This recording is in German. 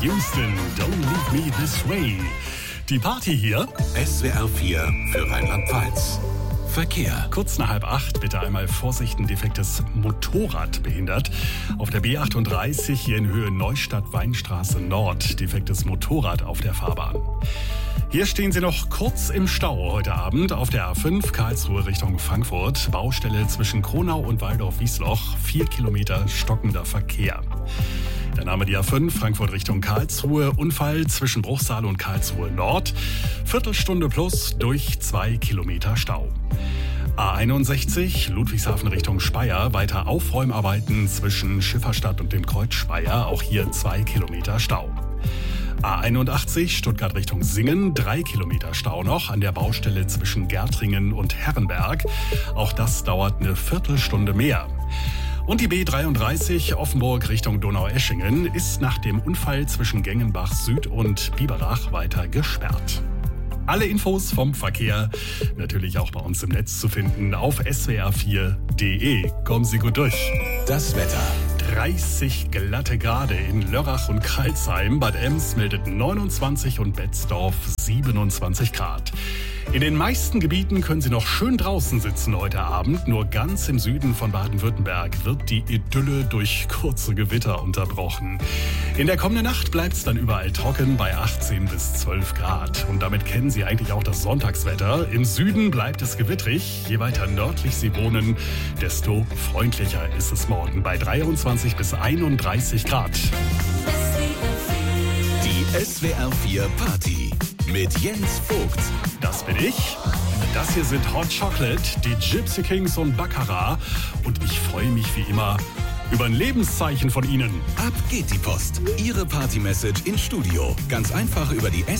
Houston, don't leave me this way. Die Party hier. SWR 4 für Rheinland-Pfalz. Verkehr. Kurz nach 7:30 bitte einmal Vorsicht, ein defektes Motorrad behindert. Auf der B38 hier in Höhe Neustadt-Weinstraße Nord. Defektes Motorrad auf der Fahrbahn. Hier stehen Sie noch kurz im Stau heute Abend auf der A5 Karlsruhe Richtung Frankfurt. Baustelle zwischen Kronau und Waldorf-Wiesloch. 4 Kilometer stockender Verkehr. Der Name die A5 Frankfurt Richtung Karlsruhe. Unfall zwischen Bruchsal und Karlsruhe Nord. Viertelstunde plus durch 2 Kilometer Stau. A61 Ludwigshafen Richtung Speyer. Weiter Aufräumarbeiten zwischen Schifferstadt und dem Kreuz Speyer. Auch hier 2 Kilometer Stau. A81 Stuttgart Richtung Singen, 3 Kilometer Stau noch an der Baustelle zwischen Gärtringen und Herrenberg. Auch das dauert eine Viertelstunde mehr. Und die B33 Offenburg Richtung Donaueschingen ist nach dem Unfall zwischen Gengenbach Süd und Biberach weiter gesperrt. Alle Infos vom Verkehr natürlich auch bei uns im Netz zu finden auf swr4.de. Kommen Sie gut durch. Das Wetter. 30 glatte Grade in Lörrach und Crailsheim. Bad Ems meldet 29 und Betzdorf 27 Grad. In den meisten Gebieten können Sie noch schön draußen sitzen heute Abend. Nur ganz im Süden von Baden-Württemberg wird die Idylle durch kurze Gewitter unterbrochen. In der kommenden Nacht bleibt es dann überall trocken bei 18 bis 12 Grad. Und damit kennen Sie eigentlich auch das Sonntagswetter. Im Süden bleibt es gewittrig. Je weiter nördlich Sie wohnen, desto freundlicher ist es morgen bei 23 bis 31 Grad. Die SWR 4 Party mit Jens Vogt. Das bin ich. Das hier sind Hot Chocolate, die Gypsy Kings und Baccarat. Und ich freue mich wie immer über ein Lebenszeichen von Ihnen. Ab geht die Post. Ihre Party-Message ins Studio. Ganz einfach über die